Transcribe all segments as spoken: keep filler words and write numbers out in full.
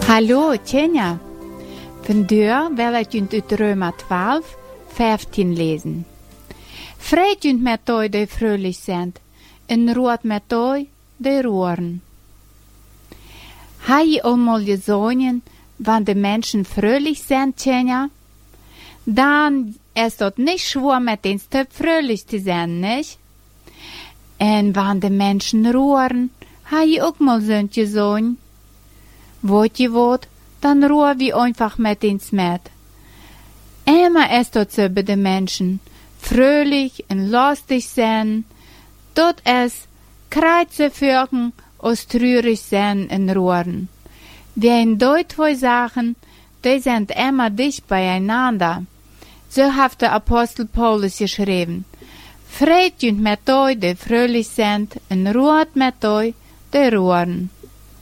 Hallo, Tjenja. Vandaag wil ik junt uit Römer twaalf, vijftien lezen. Vrede junt met toi die vrolijk zijn, en roert met toi die roeren. Ha je allemaal gezongen, wanneer de mensen vrolijk zijn, Tjenja? Dan is dat niet schwer met eens te vrolijk te zijn, niet? En wanneer de mensen roeren, ha je ook mal zo'n gezongen. Weet je wat, dan roeren we einfach met eens met. Immer ist dat so bei den Menschen, fröhlich und lustig sein, dat es Kreuze führen, aus traurig sein und rohren. Wie in deut zwei Sachen, die sind immer dicht beieinander. So hat der Apostel Paulus geschrieben. Fried und mit euch, die fröhlich sind, und roert mit euch, die rohren.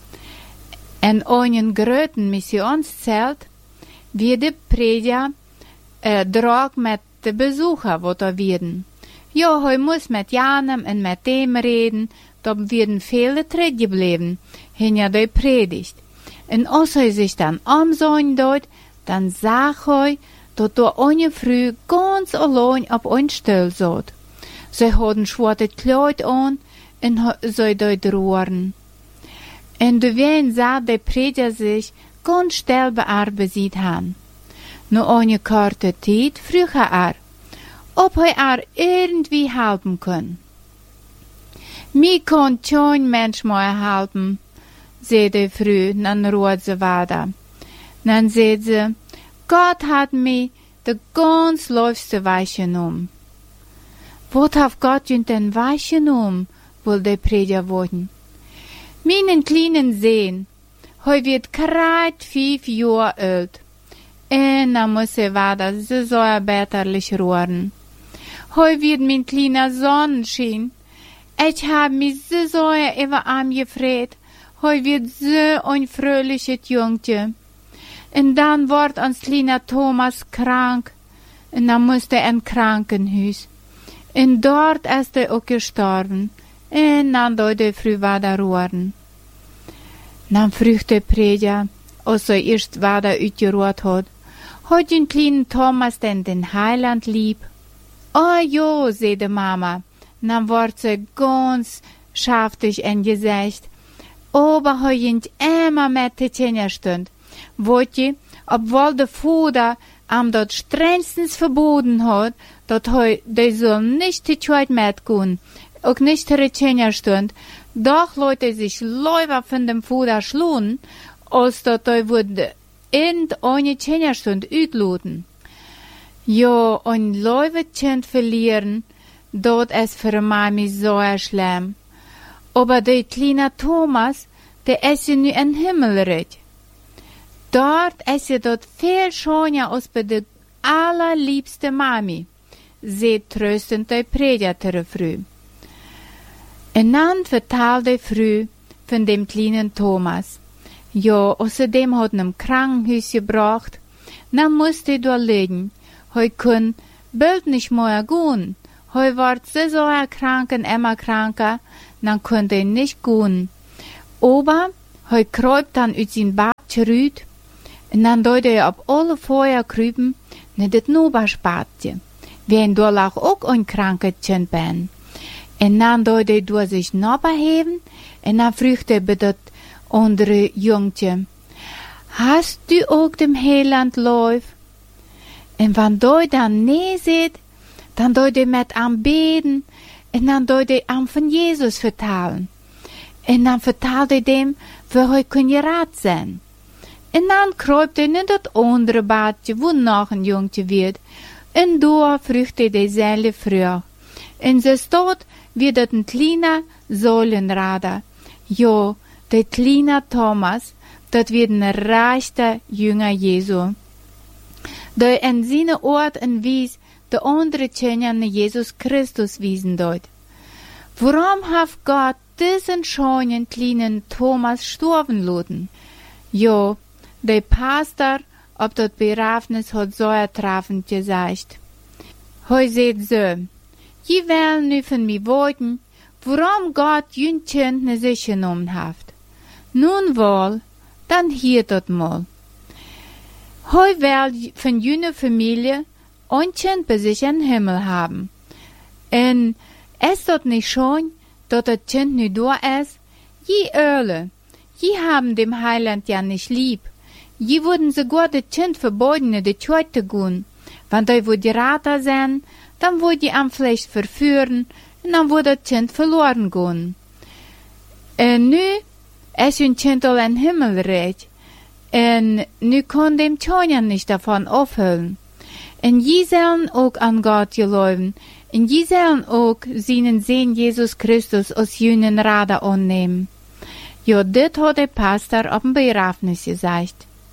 En einen großen Missionszelt wird die Prediger äh, drag mit den Besuchern, wo da werden. Ja, hij muss mit Janem und mit dem reden, da werden viele zurückgeblieben, hinter der Predigt. Und als er sich dann umsehen dort, dann sah er, dass da eine Frau ganz allein auf einen Stuhl saß. Sie hatten schwarze Kleid an und sie dort rohren. Und du wen sah der Prediger sich ganz still bearbeitet haben. Nur eine kurze Zeit frug er, ob er er irgendwie helfen kann. Mir kann kein Mensch mehr helfen, zei die Frau, dann roert sie weiter. Dann zei sie, Gott hat mir de ganz läufste Weich genommen. Wat hat Gott in den Weich genommen, will der Prediger worden. Meinen kleinen Sehen, heu wird grad fünf Jahre alt. En dan muss er weiter, so soll er bitterlich rohren. Heu wird mein kleiner Sonnenschein. Ich hab mich so sehr über ihm gefreut. Heu wird so ein fröhliches Jungchen. Und dann wird uns kleiner Thomas krank. Und dann musste er in Krankenhaus. Und dort ist er auch gestorben. Und dann dort er früh weiter rohren. Dann fragt der Prediger, als er erst weiter ausgerohrt hat, hat den kleinen Thomas denn den Heiland lieb? Oh jo, sagte Mama. Dann wird sie ganz schaftig in Gesicht. Aber hat ihn immer mit der Tjenja stund. Wollt ihr, obwohl der Vater ihm dort strengstens verboten hat, dass er die soll nicht die Zeit mitgehen, auch nicht der Tjenja stund, doch Leute sich Leute von dem Vater schlagen, als dass er würde in eine Tjenja-Stunde uitladen. Ja, ein Leute verlieren, dort ist für Mami so schlimm. Aber der kleine Thomas, der ist ja nu in Himmel recht. Dort ist ja dort viel schöner als bei der allerliebsten Mami. Sie tröstend der Prediger früh. Und dann vertelt die Früh von dem kleinen Thomas. Ja, außerdem hat ihn im Krankenhaus gebracht. Dann musste er da liegen. Hij kann bald nicht mehr gehen. Hij wird so sehr krank und immer kranker. Dann konnte er nicht gehen. Aber hij kruipt dann uit zijn Bad zurück. Und dann deute er auf alle Feuer krüben, nicht das Noberspadje. Wenn da lag auch ein krankes Kind bin. Und dann deute er durch sich Nobberheben. Und dann fragte er bei das andere Jungchen, hast du auch dem Heiland Lauf? Und wenn du dann nee seht, dann deut er mit am Beten, und dann deut er am von Jesus vertalen. Und dann vertalt er dem, für heu kun je rat sein. Und dann kruipt er in das andere Badje, wo noch ein Jungchen wird, und da fragt er dieselbe Frau. Und so steht, wie das ein kleiner Säulenrader. Ja, der kleine Thomas, das wird ein reichter Jünger Jesu. Der in seine Ort und Wies der andere Tjenja Jesus Christus wiesen dort. Warum hat Gott diesen schönen kleinen Thomas sterben lassen? Ja, der Pastor ob das Begrafnis hat so ertreffend gesagt. Er sagt so, je wollen nu von mir wollten, warum Gott jün Kind ne sich genommen hat. Nun wohl, dann hier dort mal. Heu will von jüne Familie ein Kind bei sich in Himmel haben. En es dort nicht schon, dort das Kind nicht da ist, je Öle, je haben dem Heiland ja nicht lieb. Je würden sogar das Kind verboten, in die Kirche zu gehen. Wenn die wo die Rater sind, dann würde die am vielleicht verführen, und dann würde das Kind verloren gehen. En nu ist ein Kind al in Himmelreich. En nu kann dem Tjonja nicht davon aufhören. En je sollen auch an Gott geloben. En je sollen auch seinen Sohn Jesus Christus aus jünen Rader annehmen. Ja, dit hat der Pastor auf dem Begrafnis gesagt.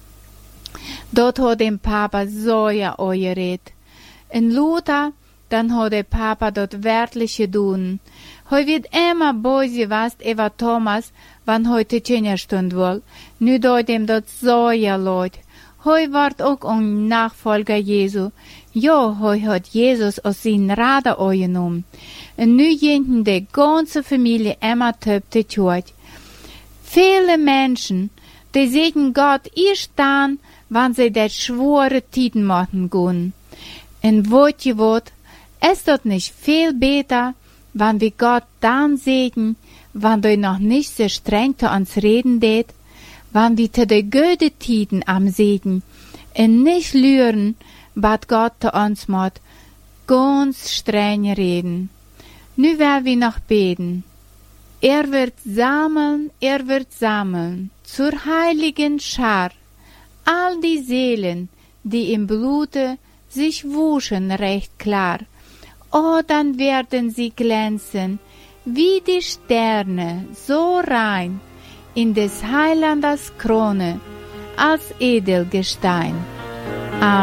Dort hat dem Papa so ja geredet. En Luther, dann hat der Papa dort wörtlich gedun. Heu wird immer böse was über Thomas, wann heute Tjenerstund wohl. Nu dort dem dort so ja leid. Heu ward auch ein Nachfolger Jesu. Ja, heu hat Jesus aus seinen Rader genommen. Und nu jenten die ganze Familie immer töp die Tür. Viele Menschen, die sehen Gott erst dann, wann sie der schwere Tiden machen gehen. Und wollt ihr wat, ist dort nicht viel besser, wann wir Gott dann sehen, wann wir noch nicht so streng zu uns reden det, wann wir zu der gute Tiden am Segen, und nicht lüren, was Gott zu uns macht, ganz streng reden. Nu werden wir noch beten. Er wird sammeln, er wird sammeln, zur heiligen Schar, all die Seelen, die im Blute sich wuschen recht klar. Oh, dann werden sie glänzen, wie die Sterne, so rein, in des Heilandes Krone, als Edelgestein.